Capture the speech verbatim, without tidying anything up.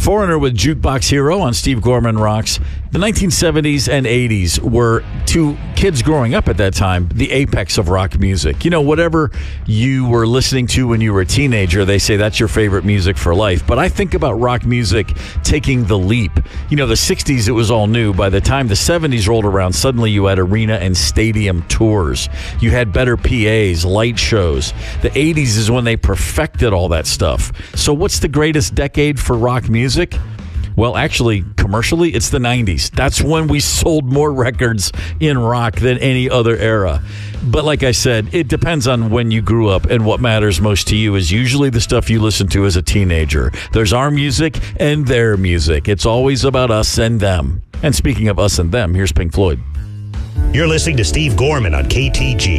Foreigner with Jukebox Hero on Steve Gorman Rocks. The nineteen seventies and eighties were, to kids growing up at that time, the apex of rock music. You know, whatever you were listening to when you were a teenager, they say that's your favorite music for life. But I think about rock music taking the leap. You know, the sixties, it was all new. By the time the seventies rolled around, suddenly you had arena and stadium tours. You had better P As, light shows. The eighties is when they perfected all that stuff. So what's the greatest decade for rock music? Well, actually, commercially, it's the nineties. That's when we sold more records in rock than any other era. But like I said, it depends on when you grew up, and what matters most to you is usually the stuff you listen to as a teenager. There's our music and their music. It's always about us and them. And speaking of us and them, here's Pink Floyd. You're listening to Steve Gorman on K T G.